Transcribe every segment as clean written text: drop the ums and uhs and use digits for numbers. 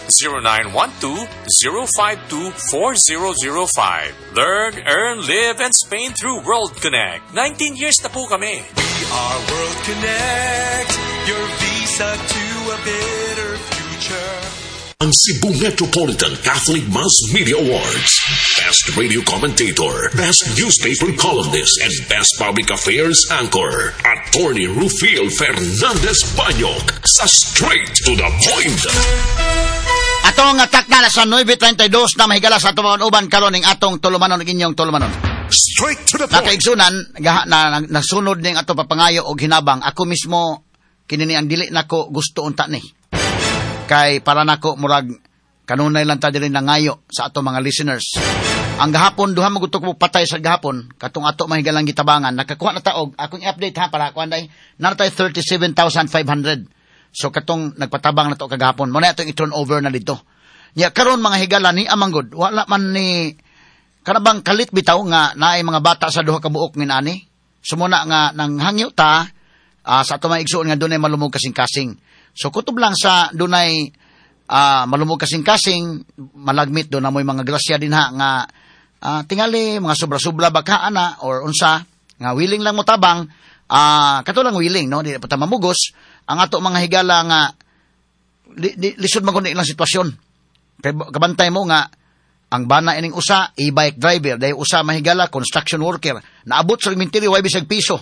0912-052-4005. Learn, earn, live, and Spain through World Connect. 19 years na po kami. We are World Connect, your visa to a better future. Ang Cebu Metropolitan Catholic Mass Media Awards. Best Radio Commentator, Best Newspaper Columnist, and Best Public Affairs Anchor. Attorney Rufil Fernandez Banyok sa Straight to the Point. Atong atak na sa 9:32 na mahigala sa tumawon uban karon ning atong tulumanon ug inyong tulumanon. Straight to the Point. Nakaigsunan nasunod ning ato papangayo og hinabang. Ako mismo kinini ang dili nako gusto unta ni. Kay para nako murag kanunay lang ta diri nangayo sa ato mga listeners. Ang gahapon duha magutok mo patay sa gahapon katong ato mahigalang gitabangan nakakuha na ta og akong i-update ha para kuan day natay 37,500. So katong nagpatabang na to kagahapon mo na itong i-turn over na dito. Nya karon mga higala ni amanggod wala man ni kanabang kalit bitaw nga naay mga bata sa duha ka buok minani. Sumuna nga nang hangyo ta sa ato mga igsuon nga dunay malumog kasing-kasing. So kutob lang sa dunay malumog kasing-kasing malagmit do na moy mga grasya din ha nga tingali mga sobra-sobra baka ana or unsa nga willing lang mo tabang kato lang willing no di pa mamugos ang ato mga higala nga lisod man kun ilang sitwasyon kay kabantay mo nga ang bana ining usa e-bike driver day usa mahigala construction worker naabot sa cemetery way bisag piso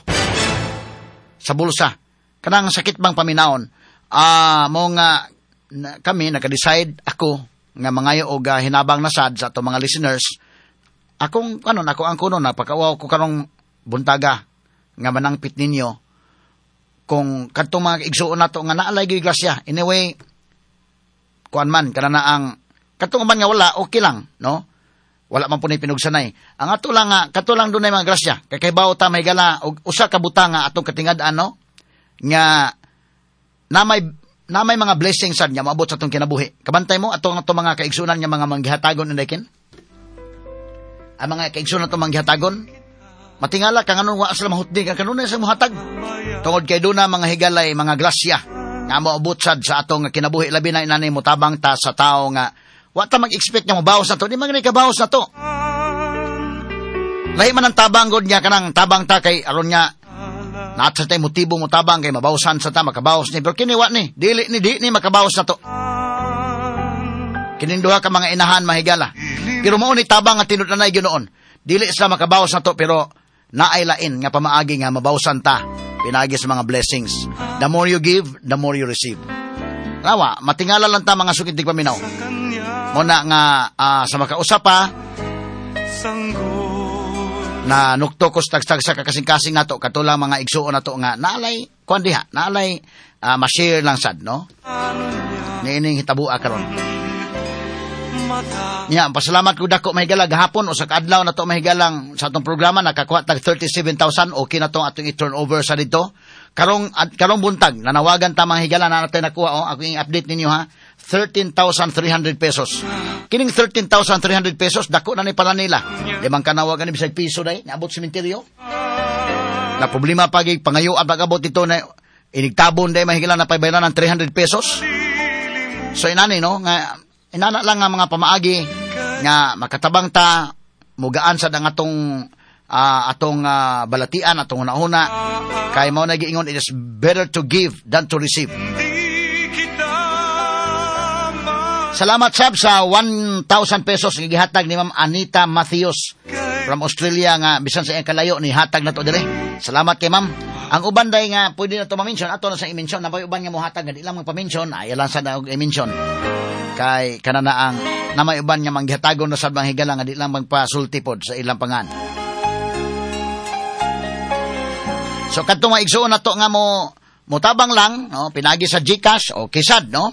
sa bulsa kanang sakit bang paminaon mo nga kami naka-decide ako nga mangayo og hinabang nasad sa ato mga listeners akong ako ang kuno napakawaw ko karong buntaga nga manangpit ninyo kung kadtong mga igsuon nato nga naalay gyud grasya anyway kuan man kana na ang kadtong man nga wala okay lang no wala man punay pinugsanay ang ato lang nga kadto lang dunay mga grasya kay bawo ta may gala og usa ka butang nga atong katingad-an no nga na may mga blessings sad nga maabot sa atong kinabuhi kabantay mo atong mga kaigsunan nga mga manggihatagon inday ang mga kaigsunan atong manggihatagon matingala kang anong wa sila mahutdi kang kanunay sa muhatag tungod kay duna mga higalay mga grasya nga maabot sad sa atong kinabuhi labi na inani mo tabang ta sa tao nga wa ta mag-expect nga mabawas na to di man kabawas na to lahi man ang tabang god niya kanang tabang ta kay aron niya na sa tayo motibo mo tabang kay mabawasan sa ta makabawas ni pero kiniwa ni di ni makabawas na to kininduha ka mga inahan mahigala pero mao ni tabang nga tinud-anay Ginoon dili sila makabawas na to pero naay lain nga pamaagi nga mabawasan ta pinagi sa mga blessings the more you give the more you receive lawa matingala lang ta mga sukid paminaw mo na nga sa makausap pa na nuktukos tagstag sa kakasing-kasing nato katulang mga igsuon nato nga naalay kuan diha naalay ma-share lang sad no niining hitabua karon nya pasalamat ko dako mahigala gahapon usa ka adlaw nato mahigalang sa atong programa nakakuha tag 37,000 okay na tong atong i-turnover sa dito karong buntag nanawagan ta mga higala na natin nakuha ako i-update ninyo ha 13,300 pesos. Kining 13,300 pesos dako na ni pala nila. Di man kanawagan ni bisag piso day naabot sementeryo. Na problema pagi pangayo at abot ito na inigtabon day mahigala na paybayaran ng 300 pesos. So inani no nga inana lang nga mga pamaagi nga makatabang ta mugaan sa ang atong balatian atong una kay mao na giingon it is better to give than to receive. Salamat sab sa 1,000 pesos nga gihatag ni Ma'am Anita Matthews from Australia nga bisan sa iyang kalayo ni hatag na to dire. Salamat kay Ma'am. Ang uban day nga pwede na to ma-mention ato na sa i-mention na uban nga mo hatag nga di lang magpa-mention ay lang sa na i-mention. Kay kanana ang namay uban nga manghatagon na sad manghigala nga di lang magpasulti pod sa ilang pangan. So kadto maigsuon nato nga mo tabang lang no pinagi sa GCash o kisad no.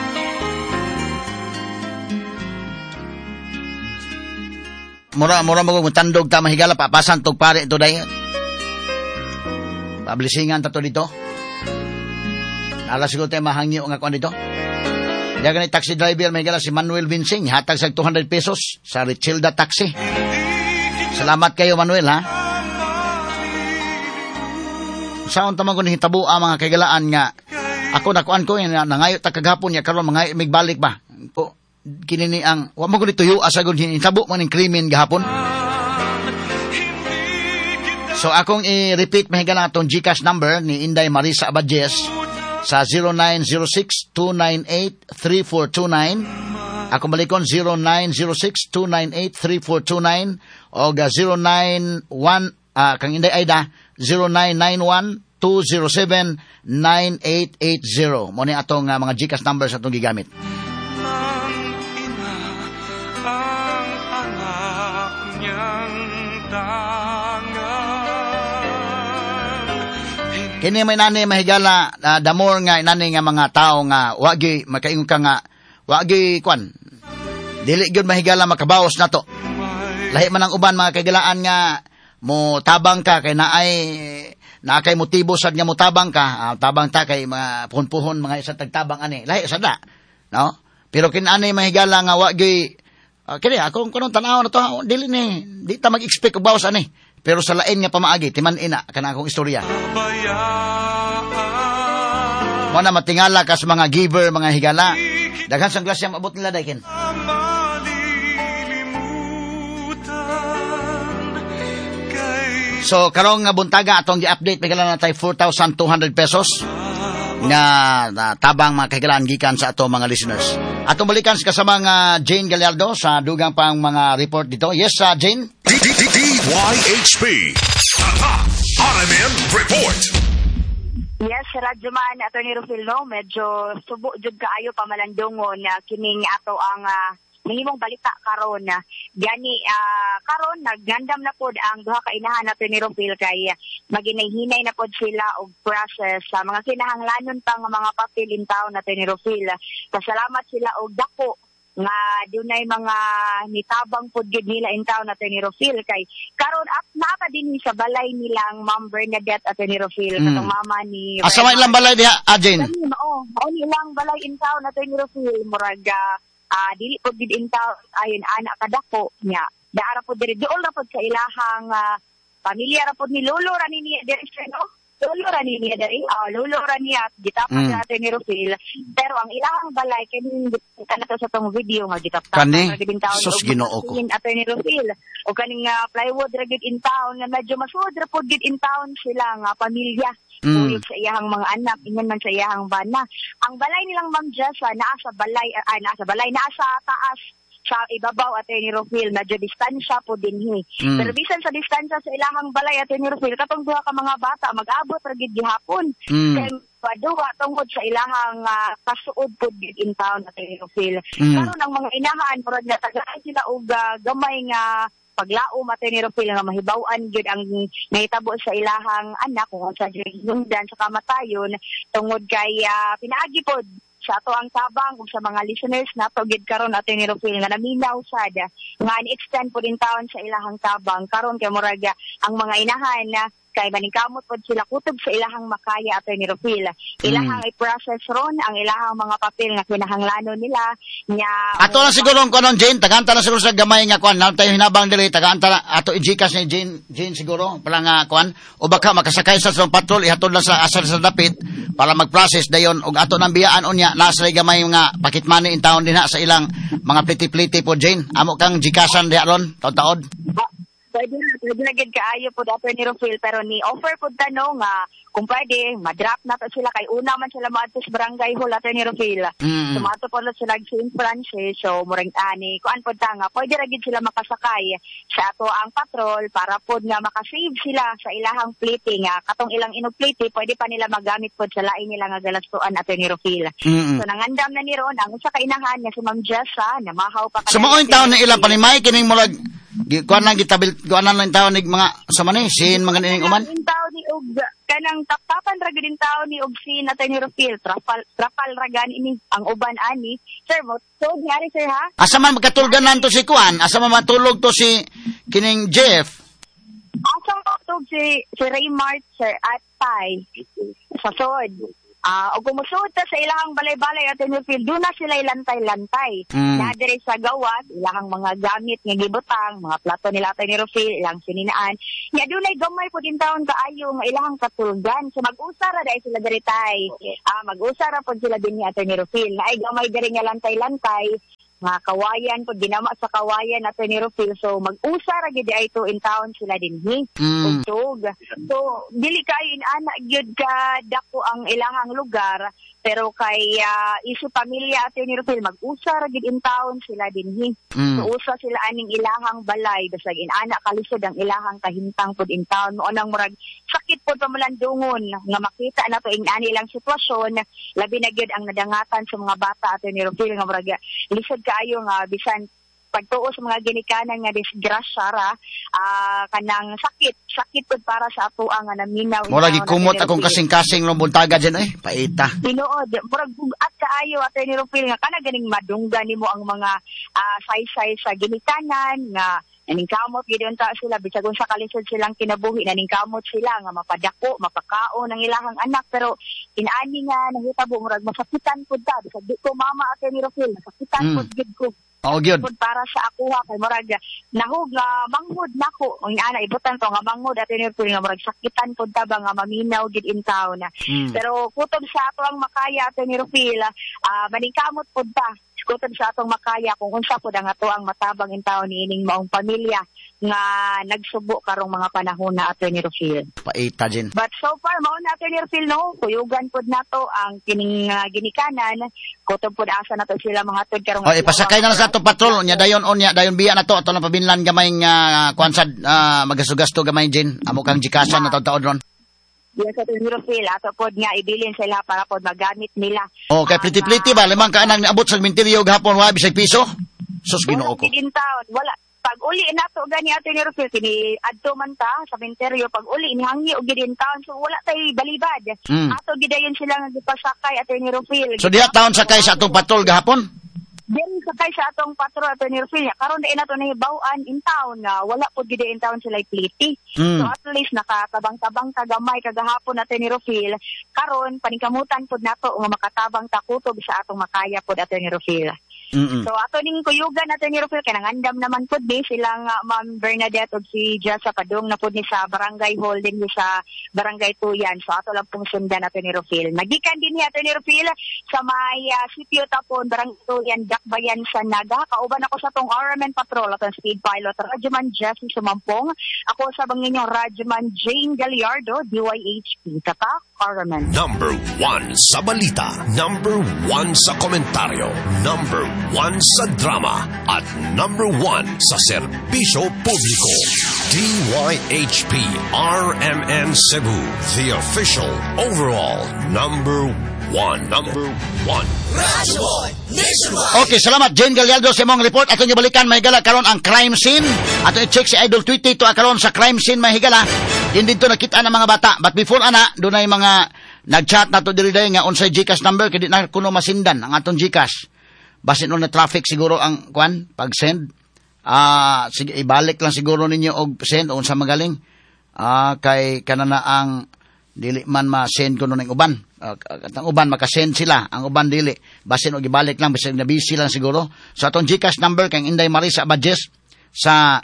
Mura mo tandog ta mahigala papasan tog pare ito day. Publishingan ta to dito. Ala siguro tayo mahangyo nga kuan dito. Diya ni taxi driver mahigala si Manuel Vincing hatag sa 200 pesos sa Richilda Taxi. Salamat kayo Manuel ha. Saon ta man kun hitabo ang mga kagalaan nga ako nakuan ko nangayo ta kagahapon ya karon mga migbalik ba. po kinini ang wa mo gud tuyo asagod hinitabo man ning krimen gahapon. So akong i-repeat mahigala atong GCash number ni Inday Marisa Abadjes sa 0906-298-3429. Ako balikon 0906-298-3429 o 091 kang Inday Aida 0991-207-9880. Mo ni atong mga GCash numbers atong gigamit. Ng ina ang anak niyang tangan. Kini may nani mahigala damor nga inani nga mga tao nga wagi makaingon ka nga wagi kwan dili gyud mahigala makabawas nato. Lahi man ang uban mga kagalaan nga mo tabang ka kay na kay motibo sad nga mo tabang ka, tabang ta kay mga puhon-puhon mga isa tagtabang ani. Lahi sada, no? Pero kinani mahigala nga wagi kini akong kuno tan-aw na to dili ni di ta mag-expect og bawas ani. Pero sa lain nga pamaagi timan ina kana akong istorya. Mo na matingala ka sa mga giver, mga higala. Daghan sang grasya maabot nila daykin. So karong nga buntaga atong gi-update pigala na tay 4,200 pesos nga tabang mga kahigalaan gikan sa ato mga listeners. Atong balikan sa kasama nga Jane Gallardo sa dugang pang mga report dito. Yes, Jane. DYHP RMN Report. Yes, Radyo Man, Atty. Rufil, no? Medyo subo jud kaayo pamalandungon na kining ato ang mahimong balita karon na gani karon naggandam na pod ang duha ka inahan nato ni Rufil kay maginay-hinay na pod sila og process sa mga kinahanglanon pang mga papel in town nato ni Rufil. Pasalamat sila og dako nga dunay mga nitabang pod gid nila in town nato ni Rufil kay karon naka din sa balay nilang Ma'am Bernadette ato ni Rufil katong mama ni asa man ilang balay diha Jane? Oo, ilang balay in town nato ni Rufil murag dili pod gid in town ayon anak kadako nya daara pod diri duol ra pod sa ilahang pamilya ra pod ni Lolo ra ni diri no Lolo ra ni diri Lolo ra niya gitapan natin ni Rufil pero ang ilahang balay kini kanato sa tong video nga gitapan kani sus Ginoo ko ato ni Rufil o kaning plywood ra gid in town nga medyo masud ra pod gid in town sila nga pamilya Uyog sa iyahang mga anak, ingan man sa iyahang bana. Ang balay nilang Ma'am Jessa, naa sa taas, sa ibabaw at ni Rufil, medyo distansya po dinhi. Pero bisan sa distansya sa ilahang balay at ni Rufil, katong duha ka mga bata, mag-abot ra gid gihapon. Kaya duha tungkod sa ilahang kasuod po gid in town at ni Rufil. Karon ang mga inahan, murag na tagay sila og gamay nga paglaom at ni Rufil nga mahibaw-an gyud ang nahitabo sa ilahang anak kung sa hinungdan sa kamatayon tungod kay pinaagi pod sa ato ang tabang ug sa mga listeners nato gid karon at ni Rufil nga naminaw sad nga ni-extend po din taon sa ilahang tabang karon kay murag ang mga inahan kay maningkamot pod sila kutob sa ilahang makaya at ni Rufil. Ilahang i-process ron ang ilahang mga papel nga kinahanglanon nila nya ato na siguro kuno Jane tagaanta na siguro sa gamay nga kuan na tayo hinabang dili tagaanta na ato i-GCash ni Jane siguro para nga kuan o baka makasakay sa patrol ihatod lang sa asar sa dapit para mag-process dayon og ato nang biyaan unya nasa gamay nga pakit money in town din sa ilang mga pliti-pliti po Jane amo kang GCashan diha ron taod-taod. Pwede na gid kaayo po dapat ni Rufil pero ni offer po tanong nga kung pwede ma-drop na to sila kay una man sila maadto sa barangay hall at ni Rufil. Sumato po sila St. Francis so murang ani kuan po ta nga pwede ra gid sila makasakay sa ato ang patrol para pod nga makasave sila sa ilahang pliti nga katong ilang inog pliti pwede pa nila magamit pod sa lain nila nga galastuan at ni Rufil. So nangandam na ni ron ang usa ka inahan nga si Ma'am Jessa na mahaw pa sumaon taon na ilang panimay kining murag kuan lang gitabil kuan lang taon nig mga sa man sin mga ning uman taon ni og kanang taptapan ra gid taon ni og sin at ni Rufil trapal ra gani ini ang uban ani sir mo so diari sir ha asa man magkatulganan to si kuan asa man matulog to si kining Jeff asa matulog si Raymart sir at Pai sa sod O kumusuot ta sa ilahang balay-balay at Norfield, doon na sila ilantay-lantay. Na dire sa gawas, ilahang mga gamit nga gibutang, mga plato nila at Norfield, ilang sininaan. Nya doon ay gamay po din taon kaayo nga ilahang katulgan. So mag-usara dahil sila dire tay. Mag-usara po sila din ni at Norfield. Na ay gamay dire nga lantay-lantay. Nga kawayan po, ginama sa kawayan at Norfield. So, mag-usara gidi ay to in town sila din Ugtog. So, dili kayo inana gyud ka dako ang ilahang lugar, pero kay isu pamilya at Norfield, mag-usara gid in town sila din So, usa sila aning ilahang balay, basag inana kalisod ang ilahang kahintang pod in town. Mo nang murag sakit pod pamalandungon nga makita na to inani lang sitwasyon, labi na gyud ang nadangatan sa mga bata at Norfield nga murag lisod kayo nga bisan pagtuo sa mga ginikanan nga disgrasya kanang sakit pud para sa ato nga naminaw. Mura gikumot akong kasing-kasing ng buntaga dyan paita. Tinuod, murag bugat kaayo at Norfield nga kana ganing madunggan nimo ang mga saysay sa ginikanan nga naningkamot gidon ta sila bisag unsa kalisod silang kinabuhi, naningkamot sila nga mapadako, mapakaon ang ilahang anak, pero inani nga nahitabo murag masakitan pud ta bisag di ko mama at Norfield, masakitan pud gid ko. Gyud. Para sa ako kay murag nahug nga manghud nako ang ana ibutan to nga manghud at Norfield nga murag sakitan pud ta ba nga maminaw gid in town. Pero kutob sa ato ang makaya at Norfield, maningkamot pud ta kutob sa atong makaya kung unsa pud ang ato ang matabang in town niining maong pamilya nga nagsubo karong mga panahon na at Norfield. Paita din. But so far mao na at Norfield no, kuyugan pud nato ang kining ginikanan, kutob pud asa nato sila mga tud karong pasakay na sa ato patrol nya dayon biya na to ato na pabinlan gamay nga kuansad magasugasto gamay din amo kang jikasan na taon ron. Yes, at Norfield, ato pod nga ibilin sila para pod magamit nila. Okay, pliti-pliti ba? Limang kaanang niabot sa minteryo gahapon, wa bisag piso? Sus, ginoo ko. Wala. Pag uli nato gani ato Norfield, kini adto man ta sa minteryo, pag uli nihangi og gidin taon, so wala tay balibad. Ato gidayon sila nga gipasakay ato Norfield. So diha taon sakay sa atong patrol gahapon? Then sakay sa atong patrol at Norfield, karon dai nato nahibaw-an in town nga wala pud gid in town sila pliti. So at least nakatabang-tabang kagamay kagahapon at Norfield, karon paningkamutan pud nato nga makatabang takutob sa atong makaya pud at Norfield. So ato ning kuyugan at Norfield kay nangandam naman pud silang Ma'am Bernadette ug si Jessa Padong na pud ni sa barangay hall din sa barangay Tuyan. So ato lang pong sundan at Norfield. Nagikan din ni at Norfield sa may sitio tapon barangay Tuyan Bayan sa Naga. Kauban ako sa tong Armen Patrol at ang Speed Pilot Radyoman Jesse Sumampong. Ako sa banginyong Radyoman Jane Gallardo, DYHP. Tatak, Armen. Number 1 sa balita, number 1 sa komentaryo, number 1 sa drama, at number 1 sa serbisyo publiko. DYHP RMN Cebu, the official overall number 1. Okay, salamat Jane Gallardo sa imong report. Ato balikan mahigala karon ang crime scene. Ato i-check si Idol Tweety to karon sa crime scene mahigala. Din dito nakita ng mga bata. But before dunay mga nag-chat nato diri day nga unsay GCash number kay di na kuno masindan ang atong GCash. Basin na traffic siguro ang pag-send. Sige ibalik lang siguro ninyo og send unsa magaling. Kay kanana ang dili man ma-send kuno ning uban. Ang uban makasend sila, ang uban dili basin og ibalik lang bisag na busy lang siguro. So atong GCash number kang Inday Marisa Badges sa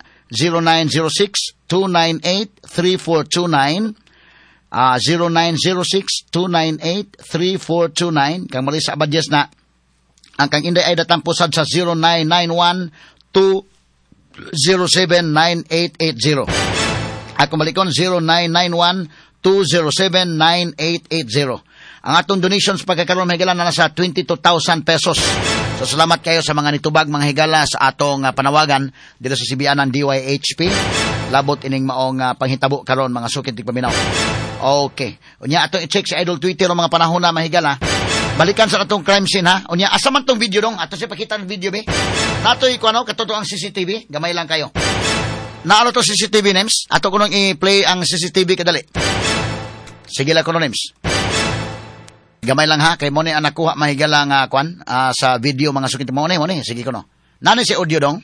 0906-298-3429 0906-298-3429 kang Marisa Badges na ang kang Inday ay datang pusad sa 0991-207-9880. Ako malikon 0991-207-9880. Ang atong donations pagkakaroon mahigala na nasa 22,000 pesos. So salamat kayo sa mga nitubag mga higala sa atong panawagan dito sa CBN ng DYHP. Labot ining maong panghitabo karon mga sukit tigpaminaw. Okay. Unya atong i-check si Idol Twitter ng mga panahon na mahigala. Balikan sa atong crime scene ha. Unya asa man tong video dong? Ato siya pakita ng video be. Natoy ko katuto ang CCTV. Gamay lang kayo. Naano to CCTV names? Ato ko nang i-play ang CCTV kadali. Sige lang ko names. Gamay lang ha, kay mo ni anak kuha mahigala nga sa video mga sukit mo ni, sige ko no. Nani si audio dong?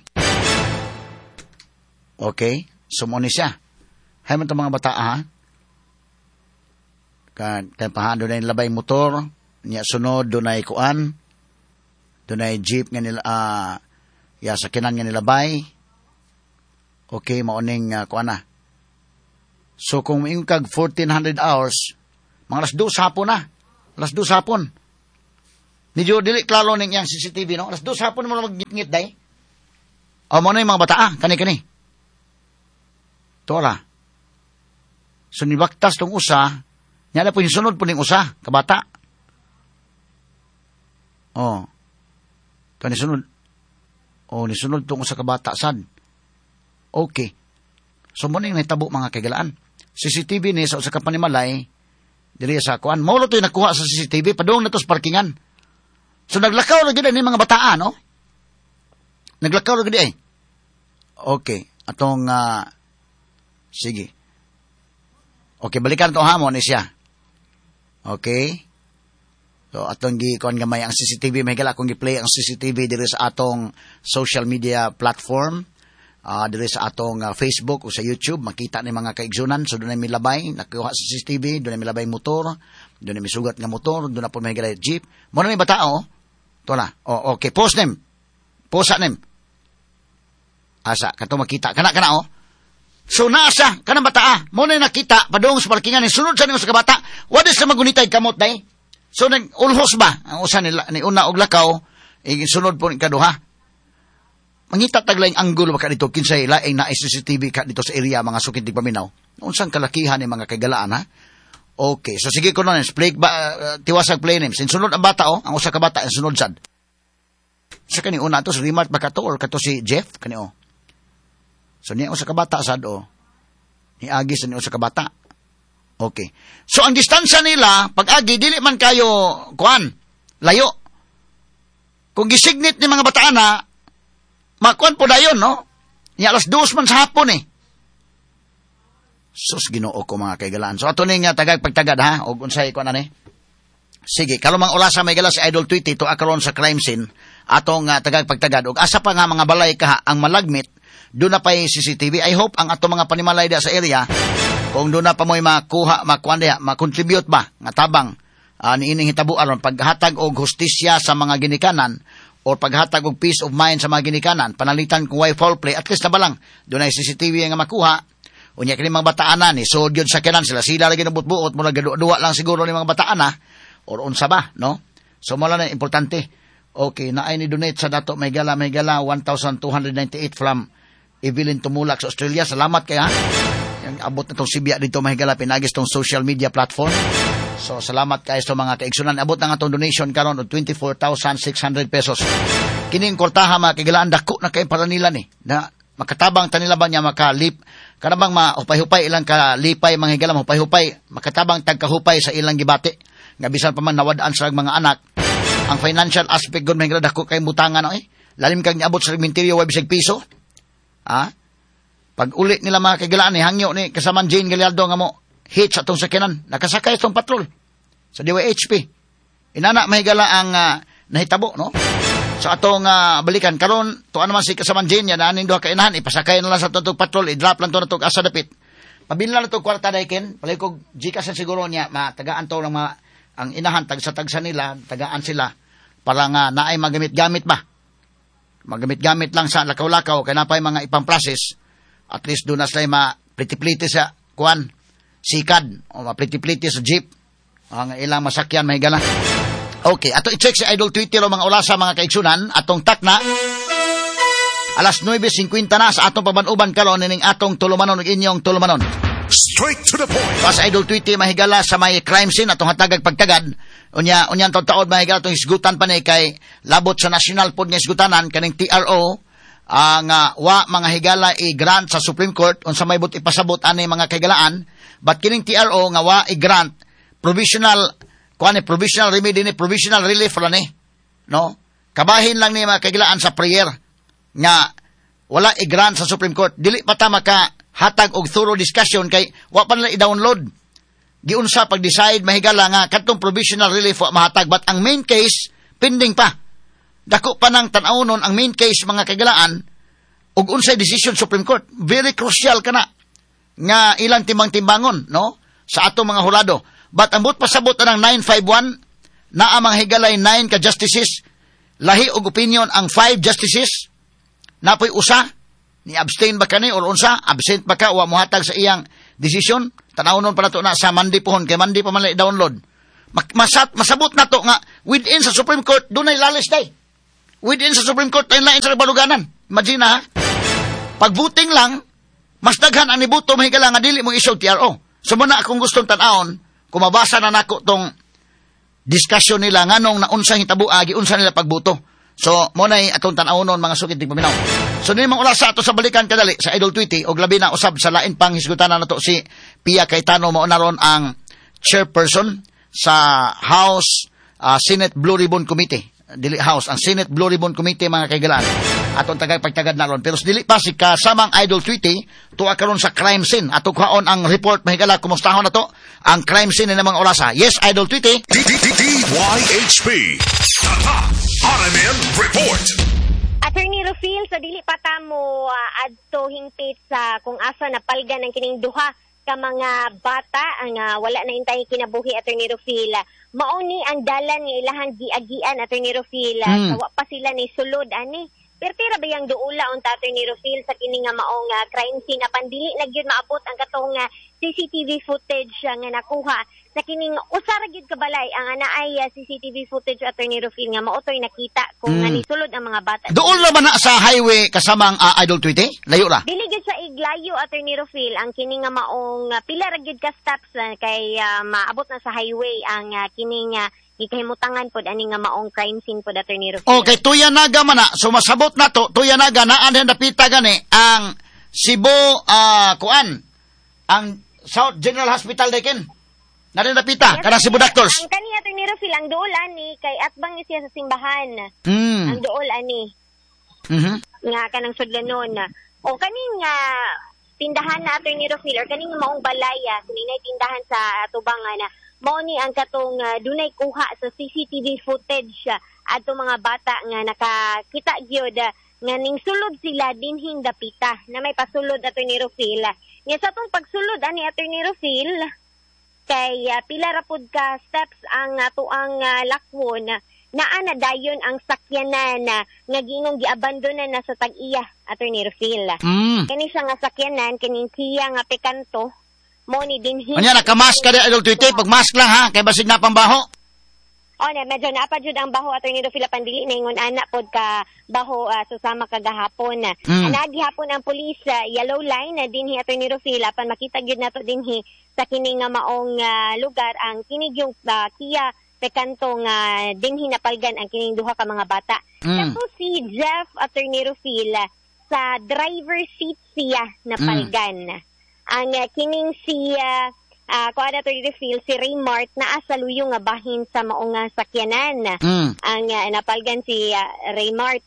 Okay, so mo ni siya. Hay man to mga bata ha. Kay pahan doon ay labay motor, niya sunod doon ay kuan, doon ay jeep nga nila, sakinan nga nilabay. Okay, mauning kuan na. So kung ingkag 1,400 hours, mga alas 2 hapon na. Alas 2 hapon. Medyo dili klaro ning yang CCTV, no? Alas 2 hapon mo na magngit day. O mo na yung mga bata, kani-kani. Tora. So nibaktas tong usa, niya na po yung sunod po ning usa, kabata. Oh. Kani sunod. Oh, ni sunod tong usa kabata sad. Okay. So mo ning nahitabo mga kagalaan. CCTV ni sa usa ka panimalay diri sa kuan. Mao to nakuha sa CCTV padung na to sa parkingan. So naglakaw ra gid ni mga bataan, no? Naglakaw ra gid ay. Okay, atong sige. Okay, balikan to hamon ni siya. Okay. So atong gi-kuan gamay ang CCTV, may gala akong gi-play ang CCTV diri sa atong social media platform. Diri sa atong Facebook o sa YouTube, makita ni mga kaigsunan. So doon ay milabay, nakuha sa CCTV, doon ay milabay motor, doon ay misugat nga motor, doon na po may gala jeep. Mo na may batao. To na. Oh, okay, post name. Post name. Asa kato makita kana oh. So nasa kanang bata mo na nakita padung sa parkingan ni sunod sa nimo sa kabata. What is sa magunitay kamot day? So nag ulhos ba ang usa nila ni una og lakaw sunod po ni kaduha. Mangita taglaing anggulo baka dito kinsay laing na CCTV ka dito sa area mga sukid di paminaw. Unsang kalakihan ni mga kagalaan ha? Okay, so sige ko na play tiwasag play names. Sunod ang bata ang usa ka bata ang sunod sad. Sa kani una to si Rimart baka to or kato si Jeff kani So niya usa ka bata sad ni agi sa niya usa ka bata. Okay. So ang distansya nila pag agi dili man kayo kuan layo. Kung gisignit ni mga bataan na makuan po dayon, no? Niya alas 2 man sa hapon Sus Ginoo ko mga kaigalaan. So ato ning tagag pagtagad ha og unsay kuan ani. Sige, kalumang ulasa may gala si Idol Tweety to akaron sa crime scene atong tagag pagtagad og asa pa nga mga balay ka ang malagmit doon na pa yung CCTV. I hope ang ato mga panimalay da sa area, kung doon na pa mo'y makuha, makontribute ba, nga tabang, niining hitabo aron paghatag og hustisya sa mga ginikanan, o paghatag og peace of mind sa mga ginikanan, panalitan kung way foul play, at least na ba lang, doon na yung CCTV nga makuha, unya kini mga bataan ni, so yun sa kinan, sila lagi nabut-buot, mula gaduwa lang siguro ni mga bataan or unsa ba, no? So mula na, importante. Okay, naay ni donate sa dato, may gala, 1,298 from Evelyn Tumulak sa Australia. Salamat kaya. Yung abot na itong Sibya dito mahigala pinagis itong social media platform. So salamat kayo sa mga kaigsunan. Abot na nga itong donation karon og 24,600 pesos. Kining kortaha mga kaigalaan dako na kayo para nila ni. Na makatabang tanila ba niya makalip. Kanabang mahupay-hupay ilang kalipay mga higala mahupay-hupay. Makatabang tagkahupay sa ilang gibati. Nga bisan pa man nawadaan sa mga anak. Ang financial aspect gun mahigala dako kay butangan lalim kang niabot sa cemetery wa bisag piso. Pag uli nila mga kagalaan hangyo ni kasaman Jane Gallardo nga mo hit sa itong sakinan, nakasakay itong patrol sa DYHP. Inana mahigala ang nahitabo, no? So atong balikan karon to naman si kasaman Jane yan aning duha ka inahan ipasakay na lang sa itong patrol, i-drop lang to na itong asa dapit. Pabila na itong kwarta dayken, palay ko Gcash siguro niya matagaan to ng mga ang inahan tagsa nila, tagaan sila para nga naay magamit-gamit ba. Magamit-gamit lang sa lakaw-lakaw kaya napay mga ipang-process. At least doon na sila ma-pliti-pliti sa kuan, sikad, o ma-pliti-pliti sa jeep. Ang ilang masakyan, mahigala. Okay, ato i-check si Idol Tweety o mga ulasa, mga kaigsunan, atong takna. Alas 9:50 na sa atong pabanuban karon ning atong tulumanon ug inyong tulumanon. Straight to the point. Pas Idol Tweety mahigala sa may crime scene atong hatagag pagtagad. Unyan taon mahigala atong isgutan pa ni kay labot sa national pod nga isgutanan kaning TRO ang mga higala i-grant sa Supreme Court unsa may but ipasabot ani mga kagalaan, but kining TRO nga wa i-grant provisional remedy ni provisional relief ra ni, no? Kabahin lang ni mga kagalaan sa prayer nga wala i-grant sa Supreme Court. Dili pa ta maka hatag og thorough discussion kay wa pa nila i-download. Giunsa pag-decide mahigala nga katong provisional relief wa mahatag, but ang main case pending pa. Dako pa nang tan-awon ang main case mga kagalaan ug unsay decision Supreme Court. Very crucial kana nga ilang timbang-timbangon, no? Sa ato mga hurado. But ambot pasabot ng 951 na amang higalay 9 ka justices, lahi og opinion ang 5 justices, napoy usa, ni abstain ba kani or unsa, absent ba ka, wa mohatag sa iyang decision, tanawon pa na to na sa Monday pohon, kay Monday pa man download. Masabot na to nga, within sa Supreme Court, dunay lalis day. Within sa Supreme Court, ayun lain sa baluganan. Imagine ha, pag-voting lang, mas daghan ang nibuto, mahigala nga dili mo isog TRO. So muna akong gustong tanawon, kumabasa na nako tong discussion nila nganong naunsang hitabo giunsa nila pagbuto. So mo nay atong tan-awon mga sukid tig paminaw. So ni mga oras sa ato sa balikan kadali sa Idol Tweety og labi na usab sa lain pang hisgutan nato si Pia Cayetano mao naron ang chairperson sa House Senate Blue Ribbon Committee. Dili House ang Senate Blue Ribbon Committee mga kaigalaan. Atong tagay pagtagad naron pero dili pa si kasamang Idol Tweety tuwa karon sa crime scene. Ato kuhaon ang report mahigala kumustahon nato ang crime scene ni mga orasa. Yes, Idol Tweety. DYHP RMN Report. Attorney Rufil, sa dili pa ta mo adto hingpit sa kung asa napalgan ang kining duha ka mga bata ang wala na hintay kinabuhi, Attorney Rufil. Mao ni ang dalan nga ilahang giagian, Attorney Rufil. Wa pa sila ni sulod ani. Pertira ba yang duula on Attorney Rufil sa kini nga maong crime scene apan dili na gyud maabot ang katong CCTV footage nga nakuha sa kining usara gyud kabalay ang anaay CCTV footage, Attorney Rufil, nga maotoy nakita kung nisulod ang mga bata. Doon na ba na sa highway kasamang Idol Tweety? Layo ra? Dili gyud sa iglayo, Attorney Rufil, ang kining nga maong pila ra gyud ka steps kay maabot na sa highway ang kining gikahimutangan pod ani nga maong crime scene pod, Attorney Rufil. Okay, Tuyanaga man na. So masabot na to, Tuyanaga na anhen napita gani ang Cebu ang South General Hospital dekin. Narin napita, yes, kanang Cebu Doctors. Ang kani, Attorney Rufil, ang dool ani kay atbang siya sa simbahan. Ang dool ani. Nga kanang sudlanon. O kaning tindahan na, Attorney Rufil, or kaning maong balaya, sininay tindahan sa tubangan na mao ni ang katong dunay kuha sa CCTV footage adto mga bata nga nakakita gyud nga ning sulod sila dinhing dapita na may pasulod, Attorney Rufil. Nga sa tong pagsulod ani, Attorney Rufil, kay pila ra pud ka steps ang tuang lakwon naa na dayon ang sakyanan nga gingong giabandonan na sa tag-iya, Attorney Rufil. Kani siya nga sakyanan kining Kia nga Picanto mo ni dinhi. Anya nakamask ka di Idol Tweety, pag mask lang ha kay basig na pambaho. Na medyo naapa jud ang baho, Attorney Rufil, pandili na ingon ana pod ka baho susama kagahapon. Anagihapon ang pulis yellow line na dinhi, Attorney Rufil, apan makita gyud nato dinhi sa kining maong lugar ang kinig yung Kia Picanto nga dinhi napalgan ang kining duha ka mga bata. Kaso si Jeff, Attorney Rufil, sa driver seat siya napalgan. Ang kining si kuan, Attorney Rufil, si Raymart na asaluyo nga bahin sa maong sakyanan. Ang napalgan si Raymart.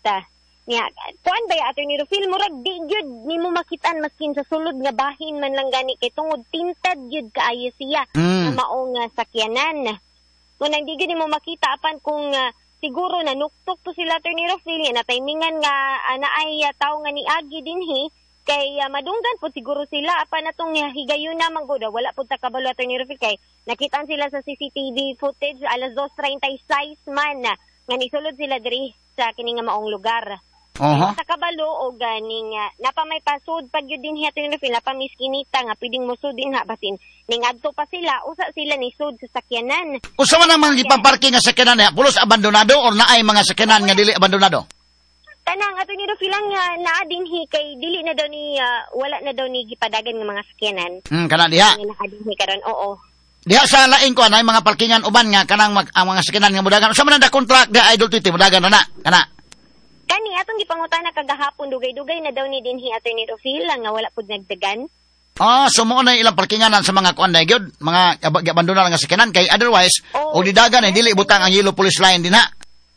Kuan ba ya, Attorney Rufil, murag di gyud nimo makitaan maskin sa sulod nga bahin man lang gani kay tungod tinted gyud kaayo siya nga maong sakyanan. Kung di gyud nimo makita apan kung siguro nanuktok to sila, Attorney Rufil, na timingan nga naay tawo nga niagi dinhi kay madunggan po siguro sila apan natong higayon na manggoda wala pud ta kabalo, Attorney Rufil, kay nakitaan sila sa CCTV footage alas 2:36 man nga nisulod sila diri sa kini nga maong lugar. Sa kabalo o ganing napamay pasud pag yun din Attorney Rufil, napamiskinita nga pwedeng musud din basin ning adto pa sila usa sila ni sud sa sakyanan. Usa man ang mga ipamparking nga sakyanan niya, pulos abandonado or naay mga sakyanan nga dili abandonado? Tanang, Attorney Rufil, nga naa dinhi kay dili na daw ni wala na daw ni gipadagan nga mga sakyanan. Kana diha. Dinhi karon, oo. Diha sa lain ko na mga parkingan uban nga kanang ang mga sakyanan nga mudagan. Usa man ang contract da Idol Tweety mudagan na kana. Kani atong gipangutana kagahapon dugay-dugay na daw ni dinhi, Attorney Rufil, nga wala pud nagdagan. So mo na ilang parkinganan sa mga kuan na gyud, mga abandonar nga sakyanan kay otherwise og didagan dili butang ang yellow police line dinha.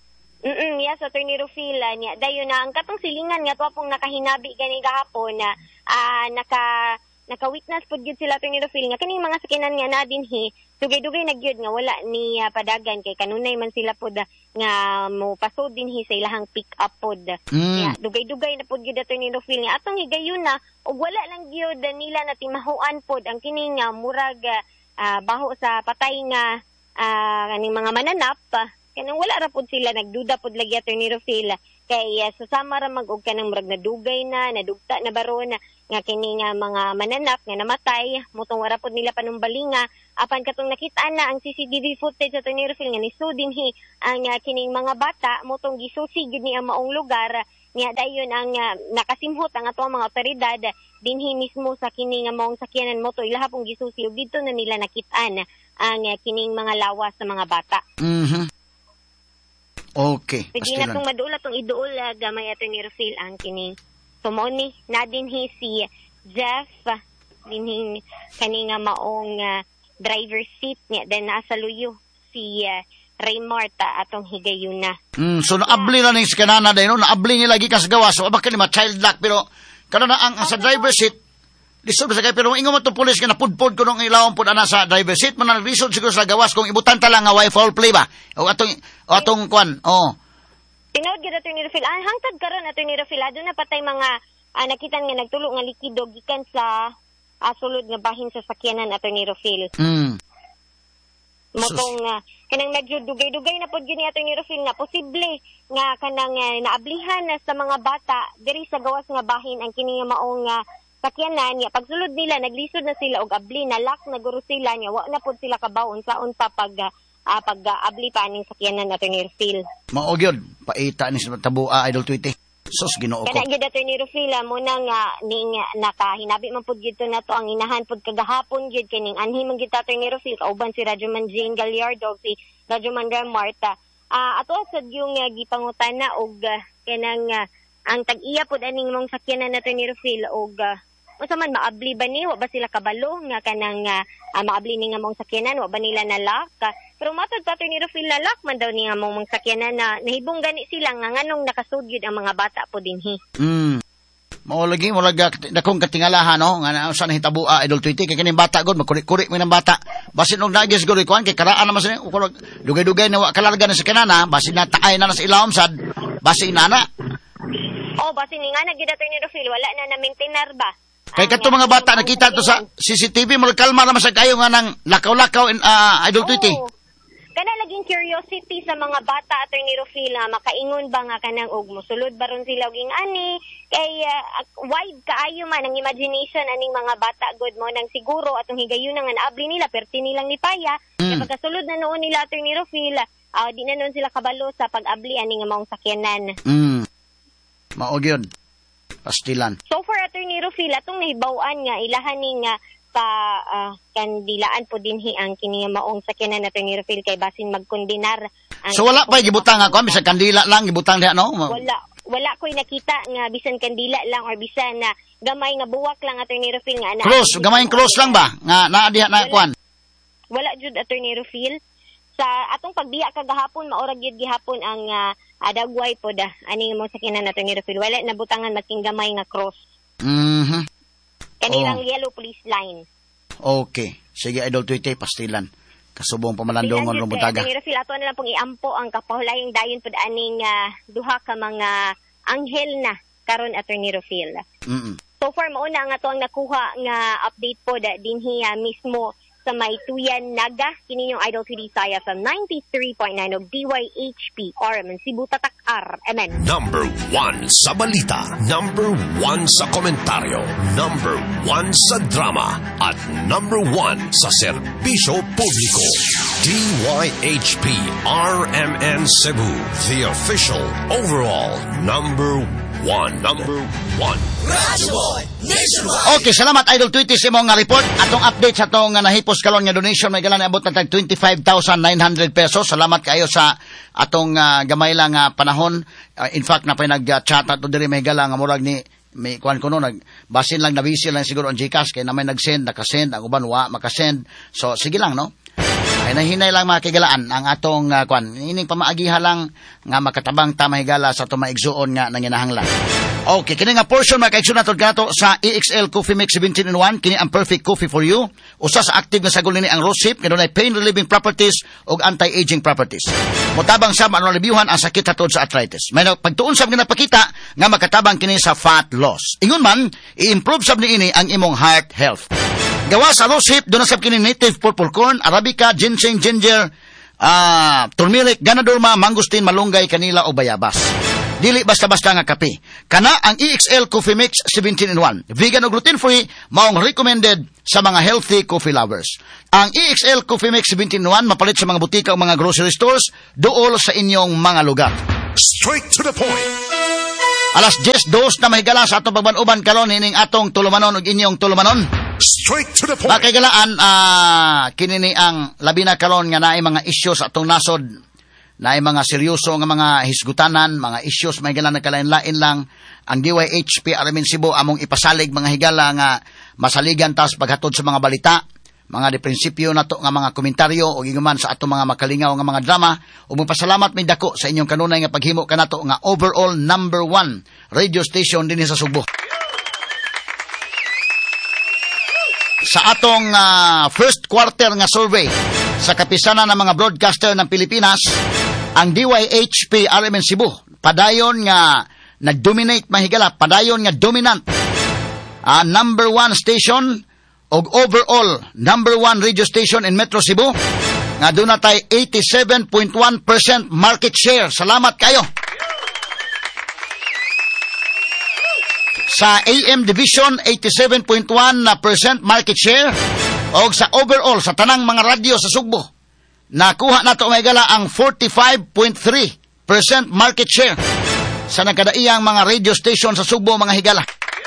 Yes, Attorney Rufil, niya dayon na ang katong silingan nga tuwa pong nakahinabi gani gahapon na naka-witness pud gyud sila, Attorney Rufil, nga kining mga sakyanan nga na dinhi dugay-dugay na gyud nga wala ni padagan kay kanunay man sila pud nga mo pasod dinhi sa ilahang pick up pod. Dugay-dugay na pod gyud, Attorney Rufil, nga atong higayon na og wala lang gyud nila natimahuan pod ang kining murag baho sa patay nga kaning mga mananap, kanang wala ra pud sila nagduda pud lagi Attorney Rufil kay susama ra mag-og kanang murag nadugay na nadugta na baron nga kini nga mga mananap nga namatay mutong wala pud nila panumbalinga apan katong nakita na ang CCTV footage sa Attorney Rufil nga nisudinhi ang kining mga bata mutong gisusi gyud ni ang maong lugar niya dayon ang nakasimhot ang atong mga otoridad dinhi mismo sa kini nga maong sakyanan moto ilaha pong gisusi ug dito na nila nakitaan ang kining mga lawas sa mga bata. Okay. Sige na itong maduol atong iduol gamay Attorney Rufil ang kining sumoni na dinhi si Jeff dinhi kani nga maong driver seat niya then nasa luyo si Raymart atong higayuna. So naabli na ning kanana day no naabli ni lagi kas gawas so bakit ni child lock pero kanana ang sa driver seat lisod sa kay pero ingon mo to pulis nga napudpod ko nung ilawon pud ana sa driver seat man lisod siguro sa gawas kung ibutan ta lang nga way foul play ba o atong kwan Tinood gyud Attorney Rufil hangtod karon Attorney Rufil adto na patay mga nakitan nga nagtulo nga likido gikan sa sulod nga bahin sa sakyanan Attorney Rufil. Motong kanang nagdugay-dugay na pod gyud ni Attorney Rufil nga posible nga kanang naablihan na sa mga bata diri sa gawas nga bahin ang kini nga maong sakyanan niya pagsulod nila naglisod na sila og abli na lock na guro sila niya wa na pod sila kabawon saon pa pag abli pa aning sakyanan Attorney Rufil. Mao gyud paita ni sa tabua Idol Tweety. Sus Ginoo ko. Kana gyud Attorney Rufil mo nang ning nakahinabi man pud gyud nato ang inahan pud kagahapon gyud kining anhi man gyud Attorney Rufil kauban si Radyoman Jane Gallardo si Radyoman Marta. Ato sad yung gipangutana og kanang ang tag-iya pud aning mong sakyanan Attorney Rufil og unsa man maabli ba ni wa ba sila kabalo nga kanang maabli ni nga mong sakyanan wa ba nila nalak pero matod pa Attorney Rufil nalak man daw ni nga mong sakyanan na nahibong gani sila nga nganong nakasudyod ang mga bata po dinhi. Mao lagi mo dakong katingalahan no nga usa na hitabua Idol Tweety kay kining bata gud magkurik-kurik man ang bata basin og nagis gud kuan kay karaan naman sa dugay-dugay na wa kalarga na sa kanana basin na taay na sa ilawom sad basin nana. Basin ni nga na gyud Attorney Rufil wala na maintenar ba. Kay kadto mga bata nakita to sa CCTV mo kalma naman sa kayo nga nang lakaw-lakaw Idol Tweety. Kana laging curiosity sa mga bata Attorney Rufil makaingon ba nga kanang og mosulod baron sila og ani kay wide kaayo man ang imagination aning mga bata god mo nang siguro atong higayuna nga naabli nila perti nilang nipaya kay pagkasulod na noon nila Attorney Rufil di na noon sila kabalo sa pag-abli ani nga maong sakyanan. Mao gyud. Pastilan. So far Attorney Rufil atong nahibaw-an nga ilahan ning kandilaan po dinhi ang kini maong sakyanan Attorney Rufil kay basin magkondinar. So wala pa gibutang ako bisan kandila lang gibutang diha no? Wala ko'y nakita nga bisan kandila lang or bisan na gamay nga buwak lang Attorney Rufil nga close gamayng close lang ba nga naa diha na kwan. Wala jud Attorney Rufil sa atong pagbiya kagahapon maorag gyud gihapon ang adagway pod ani mo sakyanan Attorney Rufil wala na butangan magking gamay nga cross. Kanilang yellow police line. Okay. Sige, Idol Tweety, pastilan. Kasubong pamalandongon ng butaga. Attorney Rufil, ato na lang pong iampo ang kapahulayang dayon pod aning duha ka mga anghel na karon Attorney Rufil. So far, mauna ang ato ang nakuha nga update pod dinhi mismo sa may Tuyan Naga. Kini yung Idol Tweety Saya sa 93.9 of DYHP Orman, Cebu Tatak RMN. Number 1 sa balita, number 1 sa komentaryo, number 1 sa drama, at number 1 sa serbisyo publiko. DYHP RMN Cebu, the official overall number 1. Okay, salamat Idol Tweety sa mga report. Atong update sa itong nahipos kalon nga donation may galan abot na tag 25,900 pesos. Salamat kayo sa atong gamay lang panahon. In fact, napay nag-chat ato diri may galang nga murag ni may kuan kuno basin lang nabisi lang siguro ang GCash kay na may nag-send, nakasend, ang uban wa makasend. So sige lang no. Ay nahinay lang mga kigalaan ang atong kwan. Ining pamaagiha lang nga makatabang tamahigala sa itong maigsuon nga nanginahanglan. Okay, kini nga portion mga kaigsuon nato gato sa EXL Coffee Mix 17-in-1. Kini ang perfect coffee for you. Usa sa active nga sagol nini ang rosehip nga dunay pain relieving properties ug anti-aging properties. Motabang sab ano reviewhan ang sakit hatod sa arthritis. May pagtuon sab nga napakita nga makatabang kini sa fat loss. Ingon man, i-improve sab niini ang imong heart health. Gawa sa rosehip, doon na sab kini native purple corn, arabica, ginseng, ginger, turmeric, ganadorma, mangustin, malunggay, kanila o bayabas. Dili basta-basta nga kape. Kana ang EXL Coffee Mix 17-in-1. Vegan o gluten-free, maong recommended sa mga healthy coffee lovers. Ang EXL Coffee Mix 17-in-1 mapalit sa mga butika o mga grocery stores dool sa inyong mga lugar. Straight to the point. Alas 10:02 na mahigala sa atong pagbanuban karon ining atong tulumanon ug inyong tulumanon. Straight to the point. Makigalaan kinini ang labi na karon nga naay mga issues sa atong nasod. Naay mga seryoso nga mga hisgutanan, mga issues may higala nagkalain-lain lang. Ang DYHP Aramin Cebu among ipasalig mga higala nga masaligan tas paghatod sa mga balita, mga deprinsipyo nato nga mga komentaryo o giguman sa atong mga makalingaw nga mga drama. Ug magpasalamat mi dako sa inyong kanunay nga paghimo kanato nga overall number 1 radio station dinhi sa Subo. Sa atong first quarter nga survey sa kapisanan ng mga broadcaster ng Pilipinas, ang DYHP RMN Cebu padayon nga nag-dominate mahigala, padayon nga dominant number 1 station og overall number 1 radio station in Metro Cebu nga doon natay 87.1% market share. Salamat kayo. Sa AM Division 87.1% market share og sa overall sa tanang mga radyo sa Sugbo nakuha nato mahigala ang 45.3% market share sa nagkadaiyang mga radio station sa Sugbo mga higala.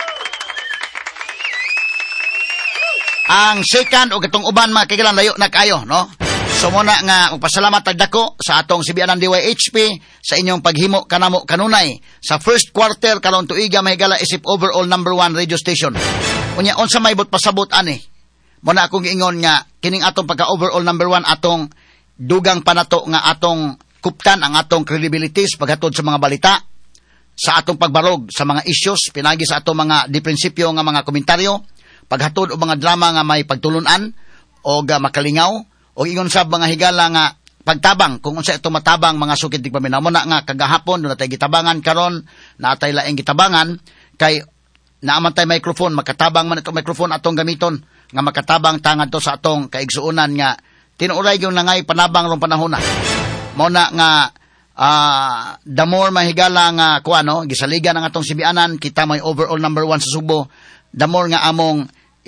Ang second o katong uban mga kaigalan layo na kayo, no? So muna nga magpasalamat tagdako sa atong sibianan DYHP sa inyong paghimo kanamo kanunay sa first quarter karon tuiga mahigala isip overall number 1 radio station. Unya unsa may bot pasabot ani? Muna akong giingon nga kining atong pagka overall number 1 atong dugang panato nga atong kuptan ang atong credibilities paghatod sa mga balita, sa atong pagbarog sa mga issues, pinagi sa atong mga deprinsipyo nga mga komentaryo, paghatod o mga drama nga may pagtulunan o makalingaw, o ingon sa mga higala nga pagtabang, kung unsa ito matabang mga sukid di paminaw. Muna nga kagahapon, doon natay gitabangan karon, natay laing gitabangan, kay naaman tay microphone, makatabang man itong microphone atong gamiton, nga makatabang tangad to sa atong kaigsuunan nga, tinuray yung nangay panabang rong panahon na. Muna nga, the more mahigala nga kuano, gisaligan ang atong sibianan, kita may overall number 1 sa Subo, the more nga among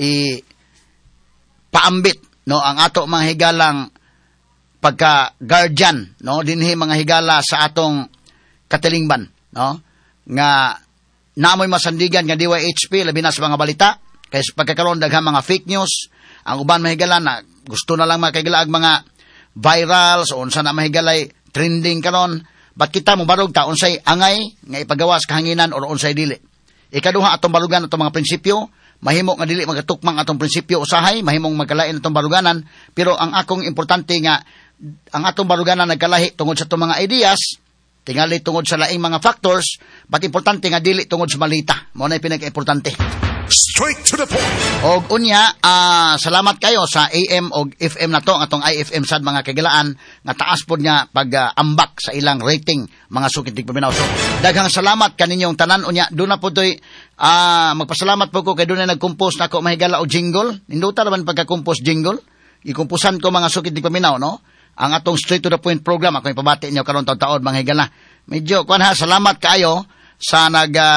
paambit, no, ang ato mga higalang pagka guardian, no, dinhi mga higala sa atong katilingban, no, nga naamoy masandigan nga DYHP labi na sa mga balita, kay pagkakaroon daghang mga fake news, ang uban mahigala na gusto na lang makagalaag mga virals o unsa na mahigalay trending karon, bat kita mo barog ta unsay angay nga ipagawas kahanginan o unsay dili. Ikaduha atong barugan atong mga prinsipyo, mahimo nga dili magatukmang atong prinsipyo usahay, mahimong magkalain atong baruganan, pero ang akong importante nga ang atong baruganan nagkalahi tungod sa atong mga ideas, tingali tungod sa laing mga factors, but importante nga dili tungod sa malita. Mao na pinaka-importante. Straight to the point. Og unya, salamat kayo sa AM og FM na to, atong IFM sad mga kagalaan, nga taas pod nga pag-ambak sa ilang rating mga sukid dig paminaw. So, daghang salamat kaninyong tanan. Unya, doon na po do'y magpasalamat po ko kay doon na nag-compose na ako mahigala o jingle. Ninduta naman pagka-compose jingle. Ikumpusan ko mga sukid dig paminaw, no? Ang atong straight to the point program, ako ipabati niyo karon taon-taon mga higala. Medyo, salamat kayo sa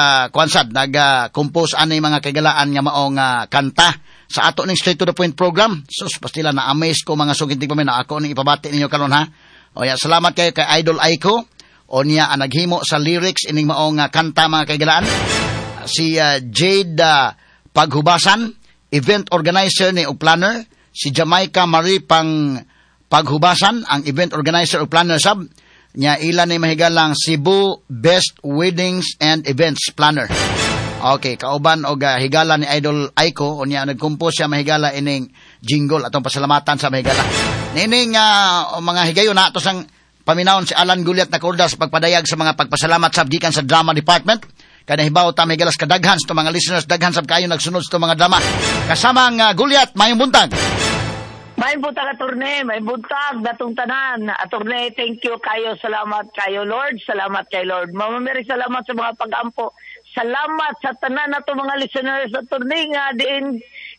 nag-compose ani mga kagalaan nga maong kanta sa ato ning straight to the point program. Sus, pastila na-amaze ko mga sugintig pa na ako ning ipabati ninyo karon ha. O ya, salamat kayo kay Idol Aiko. O niya ang naghimo sa lyrics ining maong kanta mga kagalaan. Si Jade Paghubasan, event organizer ni og planner. Si Jamaica Marie Paghubasan, ang event organizer o planner sab. Nya ilan ni mahigalang Cebu Best Weddings and Events Planner. Okay, kauban og higala ni Idol Aiko, unya nagkompose siya mahigala ining jingle atong pasalamatan sa mahigala. Nining mga higayon na ato sang paminawon si Alan Guliat na kordas pagpadayag sa mga pagpasalamat sab gikan sa drama department. Kada hibaw ta mahigalas kadaghan sa mga listeners, daghan sab kayo nagsunod sa mga drama. Kasama ang Guliat, mayong buntag. May buntag attorney, may buntag datong tanan. Attorney, thank you kayo, salamat kayo Lord, salamat kay Lord. Mama Mary, salamat sa mga pag-ampo. Salamat sa tanan nato mga listeners attorney nga diin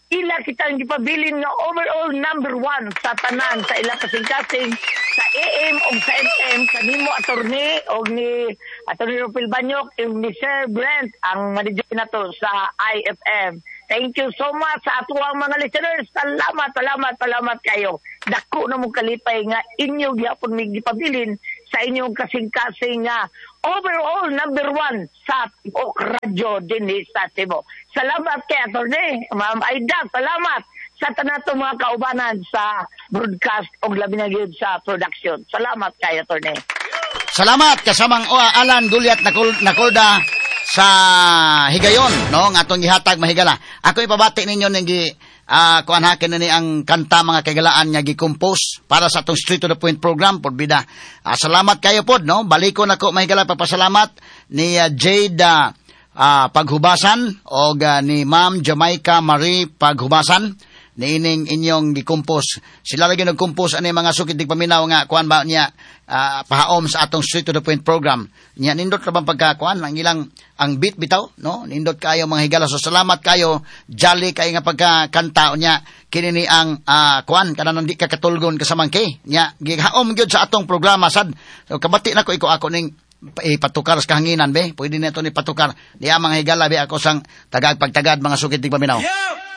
ila kitang gipabilin nga overall number 1 sa tanan sa ila kasing-kasing sa AM o sa FM kanimo attorney o ni Attorney Rufil Banyok o ni Sir Brent ang manager nato sa IFM. Thank you so much sa atuang mga listeners. Salamat kayo. Dako na mong kalipay nga inyo gyapon mig gipabilin sa inyong kasing-kasing nga overall number 1 sa radyo dinhi sa Cebu. Salamat kay Attorney Ma'am Aida. Salamat sa tanan mga kaubanan sa broadcast o labi na gyud sa production. Salamat kay Attorney. Salamat kasamang Alan Gulyat nakulda sa higayon no nga atong gihatag mahigala. Ako ipabati ninyo ning kuan hakin ni ang kanta mga kagalaan nga gi-compose para sa atong Straight to the Point program pod bida. Salamat kayo pod no. Baliko nako mahigala papasalamat ni Jade Paghubasan o ni Ma'am Jamaica Marie Paghubasan niining inyong gi-compose. Sila lagi nag-compose ani mga sukid dig paminaw nga kuan ba niya pahaom sa atong Straight to the Point program. Nya nindot ra bang pagkakuan ang ilang ang beat bitaw no nindot kayo mga higala. So salamat kayo jolly kay nga pagkakanta nya kini ni ang kuan kanang di ka katulgon kasamang kay nya gihaom gyud sa atong programa sad. So kabati nako ako ning ipatukar sa kahanginan be pwede neto ni patukar diya mga higala be ako sang tagag pagtagad mga sukid dig paminaw.